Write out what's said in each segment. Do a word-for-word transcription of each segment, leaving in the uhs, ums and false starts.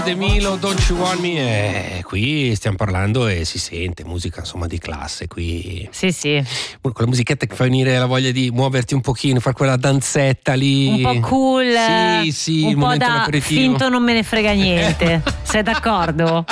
De Milo, Don't You Want Me, eh, qui stiamo parlando e si sente musica insomma di classe qui. Sì, sì. Quella musichetta che fa venire la voglia di muoverti un pochino, fare quella danzetta lì. Un po' cool. Sì, sì, un il po' momento da dell'aperitivo. finto non me ne frega niente. Sei d'accordo?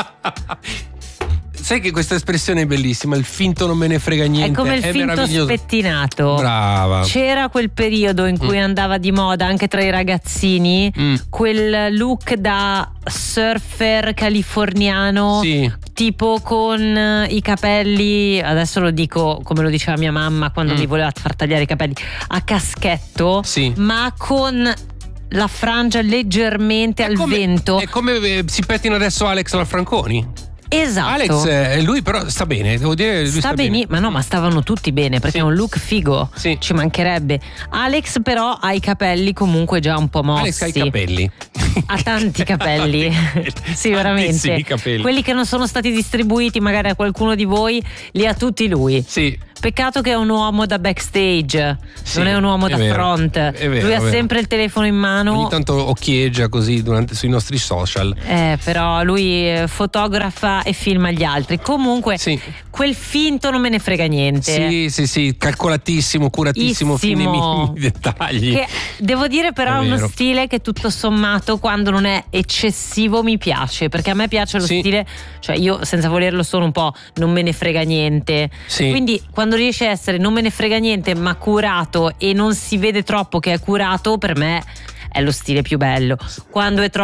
Sai che questa espressione è bellissima, il finto non me ne frega niente. È come il è finto spettinato. Brava. C'era quel periodo in cui mm. andava di moda anche tra i ragazzini mm. quel look da surfer californiano, sì. tipo con i capelli, adesso lo dico come lo diceva mia mamma quando mm. mi voleva far tagliare i capelli, a caschetto, sì. ma con la frangia leggermente è al come, vento. È come si pettina adesso Alex Lanfranconi. Esatto. Alex, lui però sta bene, devo dire, lui sta, sta bene. bene. Ma no, ma stavano tutti bene perché sì. è un look figo, sì. ci mancherebbe. Alex però ha i capelli comunque già un po' mossi. Alex ha i capelli. Ha tanti capelli. Sì, veramente. Capelli. Quelli che non sono stati distribuiti magari a qualcuno di voi li ha tutti lui. Sì. Peccato che è un uomo da backstage, sì, non è un uomo è da vero, front. È vero, lui ha vero. sempre il telefono in mano. Ogni tanto occhieggia così durante, sui nostri social. Eh, però lui fotografa e filma gli altri. Comunque, sì. quel finto non me ne frega niente. Sì, sì, sì, calcolatissimo, curatissimo, fino ai minimi dettagli. Che devo dire, però, è, è uno stile che tutto sommato, quando non è eccessivo, mi piace. Perché a me piace lo sì. stile, cioè io senza volerlo sono un po' non me ne frega niente. Sì. Quindi quando Quando riesce a essere non me ne frega niente ma curato e non si vede troppo che è curato, per me è lo stile più bello. Quando è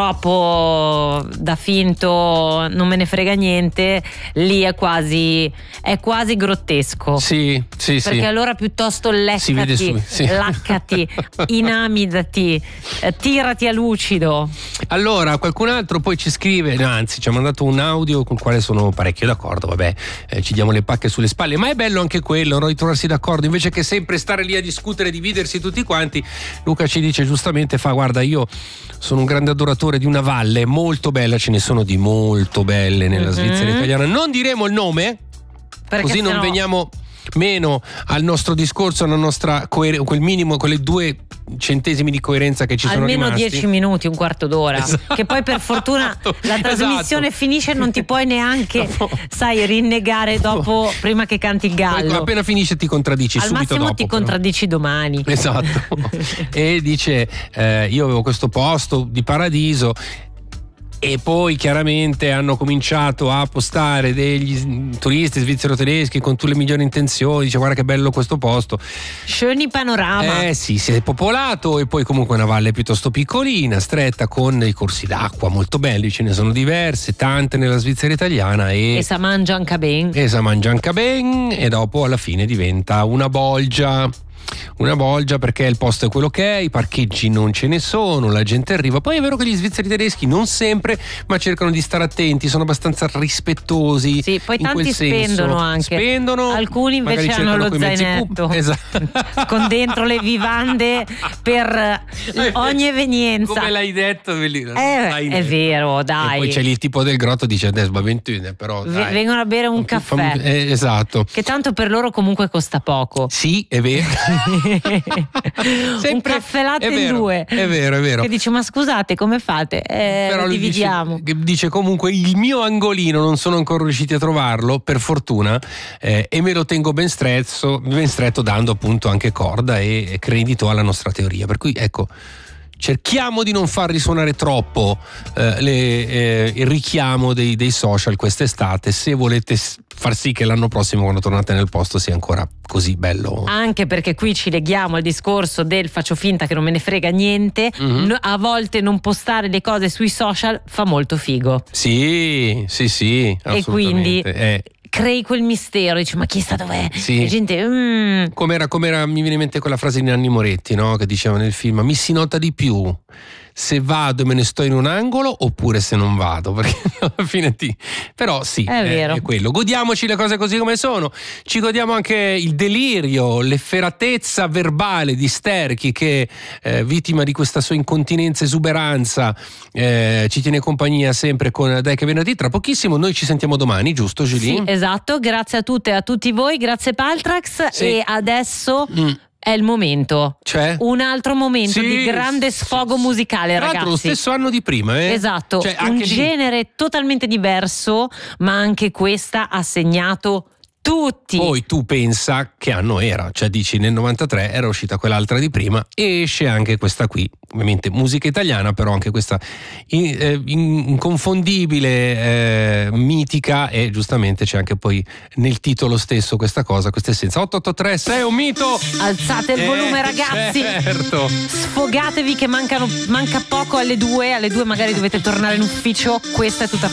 troppo da finto non me ne frega niente, lì è quasi è quasi grottesco. Sì, sì, perché sì. allora piuttosto leccati, su, sì. laccati, inamidati, eh, tirati a lucido. Allora, qualcun altro poi ci scrive, anzi ci ha mandato un audio con il quale sono parecchio d'accordo, vabbè, eh, ci diamo le pacche sulle spalle, ma è bello anche quello, no? Ritrovarsi d'accordo, invece che sempre stare lì a discutere, dividersi tutti quanti. Luca ci dice giustamente, fa guarda, io sono un grande adoratore di una valle molto bella, ce ne sono di molto belle nella mm-hmm. Svizzera italiana, non diremo il nome perché così non no... veniamo meno al nostro discorso, alla nostra coer- quel minimo, quelle due centesimi di coerenza che ci almeno sono rimasti. Almeno dieci minuti, un quarto d'ora, esatto. che poi per fortuna esatto. la trasmissione esatto. finisce e non ti puoi neanche sai rinnegare dopo prima che canti il gallo. Poi, appena finisce ti contraddici al subito dopo. Al massimo ti però. contraddici domani. Esatto. E dice eh, io avevo questo posto di paradiso e poi chiaramente hanno cominciato a postare degli turisti svizzero-tedeschi con tutte le migliori intenzioni, dice guarda che bello questo posto, schöni panorama. Eh sì, si è popolato e poi comunque una valle piuttosto piccolina, stretta, con dei corsi d'acqua molto belli, ce ne sono diverse, tante nella Svizzera italiana e, e sa mangia anche ben e sa mangia anche ben e dopo alla fine diventa una bolgia. Una bolgia perché il posto è quello che è, i parcheggi non ce ne sono, la gente arriva. Poi è vero che gli svizzeri tedeschi non sempre, ma cercano di stare attenti, sono abbastanza rispettosi. Sì, poi in tanti quel spendono senso. anche. Spendono, alcuni invece hanno lo zainetto esatto. con dentro le vivande per ogni evenienza. Come l'hai detto? Eh, è vero, dai. E poi c'è lì il tipo del grotto, dice adesso va ventuno, però dai. vengono a bere un Fam- caffè. Eh, esatto. Che tanto per loro comunque costa poco. Sì, è vero. Sempre, un caffè latte in due. È vero, è vero. Che dice ma scusate come fate? Eh, Però lui dividiamo. Dice, dice comunque il mio angolino non sono ancora riusciti a trovarlo per fortuna eh, e me lo tengo ben stretto, ben stretto dando appunto anche corda e, e credito alla nostra teoria. Per cui ecco, cerchiamo di non far risuonare troppo eh, le, eh, il richiamo dei, dei social quest'estate, se volete far sì che l'anno prossimo quando tornate nel posto sia ancora così bello. Anche perché qui ci leghiamo al discorso del faccio finta che non me ne frega niente, mm-hmm. no, a volte non postare le cose sui social fa molto figo. Sì, sì, sì, assolutamente. E quindi eh. crei quel mistero, dici ma chi sta dov'è? Sì. E gente mm. com'era, com'era, mi viene in mente quella frase di Nanni Moretti, no? Che diceva nel film, mi si nota di più se vado e me ne sto in un angolo oppure se non vado, perché alla fine ti... però sì, è, è, vero. è quello, godiamoci le cose così come sono, ci godiamo anche il delirio, l'efferatezza verbale di Sterchi che eh, vittima di questa sua incontinenza esuberanza eh, ci tiene compagnia sempre con Dai che venerdì. Tra pochissimo noi ci sentiamo domani, giusto Julie? Sì, esatto, grazie a tutte e a tutti voi, grazie Paltrax, sì. E adesso mm. è il momento. Cioè? Un altro momento sì, di grande sfogo sì, musicale, sì. ragazzi. Tra l'altro lo stesso anno di prima, eh? Esatto, cioè, un anche genere lì... totalmente diverso, ma anche questa ha segnato tutti. Poi tu pensa che anno era, cioè dici nel novantatré era uscita quell'altra di prima e esce anche questa qui, ovviamente musica italiana, però anche questa in, eh, inconfondibile, eh, mitica, e giustamente c'è anche poi nel titolo stesso questa cosa, questa essenza. otto otto tre sei è un mito. Alzate il volume, eh, ragazzi. Certo. Sfogatevi che mancano, manca poco alle due, alle due magari dovete tornare in ufficio. Questa è tutta